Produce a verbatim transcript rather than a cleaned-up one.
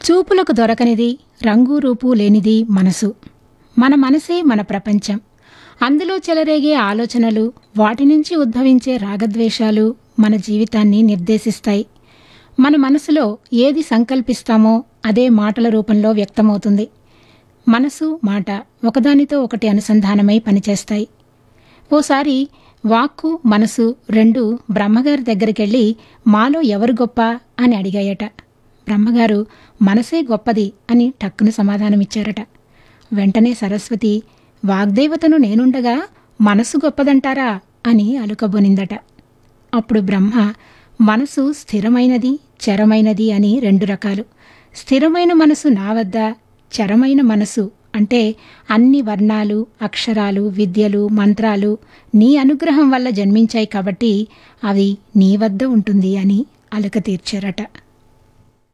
చూపులకు దొరకనిది, రంగు రూపు లేనిది మనసు. మన మనసే మన ప్రపంచం. అందులో చెలరేగే ఆలోచనలు, వాటి నుంచి ఉద్భవించే రాగద్వేషాలు మన జీవితాన్ని నిర్దేశిస్తాయి. మన మనసులో ఏది సంకల్పిస్తామో అదే మాటల రూపంలో వ్యక్తమవుతుంది. మనసు, మాట ఒకదానితో ఒకటి అనుసంధానమై పనిచేస్తాయి. ఓసారి వాక్కు, మనసు రెండు బ్రహ్మగారి దగ్గరికెళ్ళి మాలో ఎవరు గొప్ప అని అడిగాయట. బ్రహ్మగారు మనసే గొప్పది అని టక్కున సమాధానమిచ్చారట. వెంటనే సరస్వతి, వాగ్దేవతను నేనుండగా మనసు గొప్పదంటారా అని అలుకబొనిందట. అప్పుడు బ్రహ్మ, మనసు స్థిరమైనది, చరమైనది అని రెండు రకాలు. స్థిరమైన మనసు నా వద్ద, చరమైన మనసు అంటే అన్ని వర్ణాలు, అక్షరాలు, విద్యలు, మంత్రాలు నీ అనుగ్రహం వల్ల జన్మించాయి కాబట్టి అవి నీ వద్ద ఉంటుంది అని అలక తీర్చారట.